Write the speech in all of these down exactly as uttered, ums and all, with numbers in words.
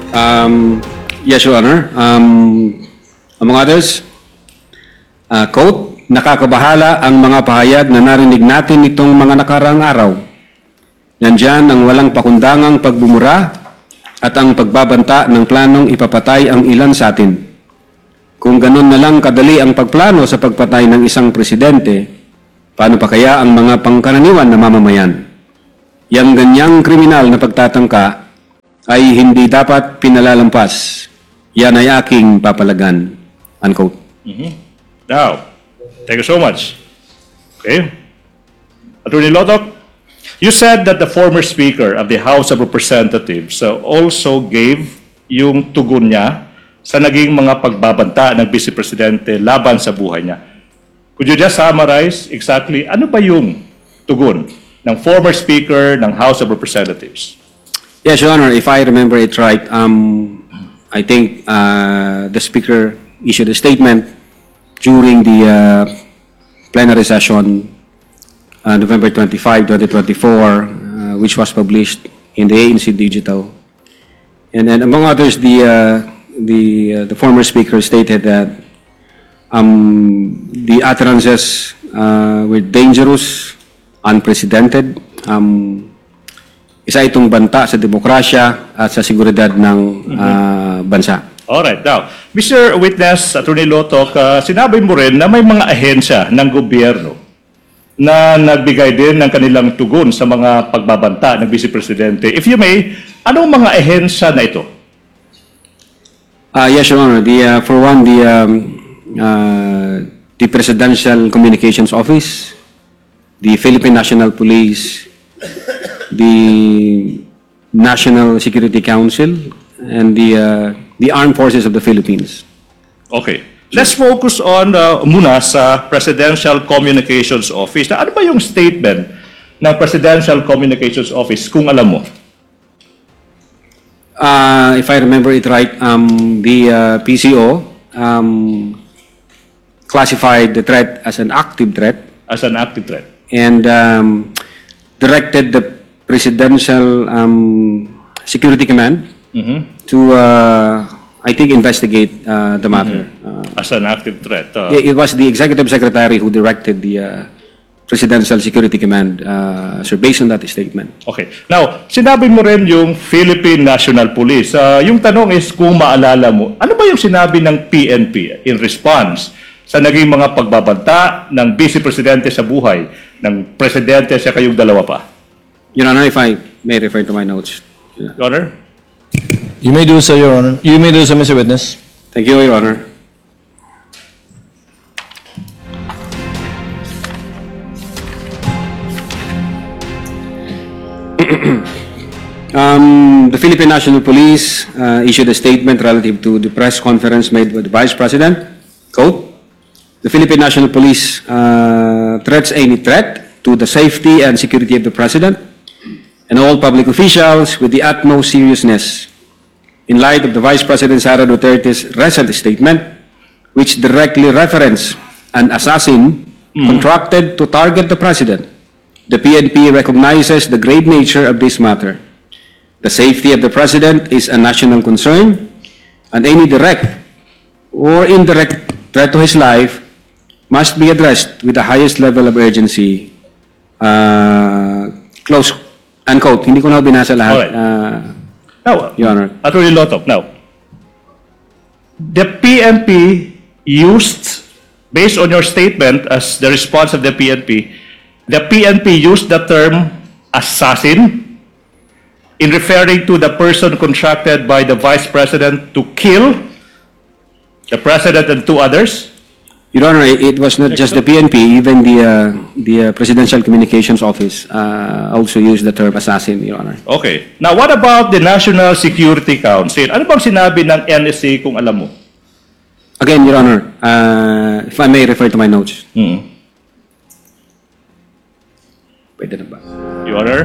Um, yes, Your Honor. Um, among others, uh, quote, nakakabahala ang mga pahayag na narinig natin itong mga nakaraang araw. Nandyan ang walang pakundangang pagbumura at ang pagbabanta ng planong ipapatay ang ilan sa atin. Kung ganun na lang kadali ang pagplano sa pagpatay ng isang presidente, paano pa kaya ang mga pangkaraniwan na mamamayan? Yang ganyang kriminal na pagtatangka ay hindi dapat pinalalampas. Yan ay aking papalagan. Unquote. Mm-hmm. Now, thank you so much. Okay. Attorney Lotok, you said that the former Speaker of the House of Representatives uh, also gave yung tugon niya sa naging mga pagbabanta ng Vice Presidente laban sa buhay niya. Could you just summarize exactly ano ba yung tugon ng former Speaker ng House of Representatives? Yes, Your Honor. If I remember it right, um, I think uh, the Speaker issued a statement during the uh, plenary session uh, November twenty-fifth, twenty twenty-four, uh, which was published in the A N C Digital. And then, among others, the uh, the uh, the former Speaker stated that um, the utterances uh, were dangerous, unprecedented. Um, isa itong banta sa demokrasya at sa seguridad ng uh, bansa. Alright, now, Mister Witness, Attorney Lotok, uh, sinabi mo rin na may mga ahensya ng gobyerno na nagbigay din ng kanilang tugon sa mga pagbabanta ng Vice Presidente. If you may, anong mga ahensya na ito? Uh, yes, Your Honor. The, uh, for one, the, um, uh, the Presidential Communications Office, the Philippine National Police, the National Security Council, and the uh, the Armed Forces of the Philippines. Okay. Let's focus on uh, muna sa Presidential Communications Office. Na ano ba yung statement ng Presidential Communications Office kung alam mo? Uh, if I remember it right, um, the uh, P C O um, classified the threat as an active threat As an active threat. and um, directed the Presidential um, Security Command Mhm. to, uh, I think, investigate uh, the matter. Uh, As an active threat. Uh, it it was the Executive Secretary who directed the uh, Presidential Security Command, uh, so based on that statement. Okay. Now, sinabi mo rin yung Philippine National Police. Uh, yung tanong is kung maalala mo, ano ba yung sinabi ng P N P in response sa naging mga pagbabanta ng Vice Presidente sa buhay ng Presidente sa kayong dalawa pa? Your Honor, if I may refer to my notes. Your Honor? You may do so, Your Honor. You may do so, Mister Witness. Thank you, Your Honor. Um, the Philippine National Police uh, issued a statement relative to the press conference made by the Vice President. Quote, the Philippine National Police uh, threats any threat to the safety and security of the President and all public officials with the utmost seriousness in light of the Vice President Sara Duterte's recent statement, which directly referenced an assassin contracted to target the President. The P N P recognizes the grave nature of this matter. The safety of the President is a national concern, and any direct or indirect threat to his life must be addressed with the highest level of urgency. Uh, close, unquote. Hindi ko na binasa lahat. Alright. Uh, Now, Your Honor. Attorney Lotok, now, the P N P used, based on your statement as the response of the P N P, the P N P used the term assassin in referring to the person contracted by the Vice President to kill the President and two others? Your Honor, it it was not just the P N P, even the uh, the uh, Presidential Communications Office uh, also used the term assassin, Your Honor. Okay. Now, what about the National Security Council? Ano bang sinabi ng N S A kung alam mo? Again, Your Honor, uh, if I may refer to my notes. Hmm. Pwede na ba? Your Honor?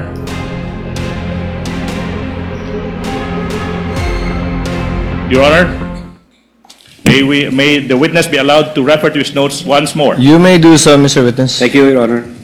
Your Honor? May we, may the witness be allowed to refer to his notes once more? You may do so, Mister Witness. Thank you, Your Honor.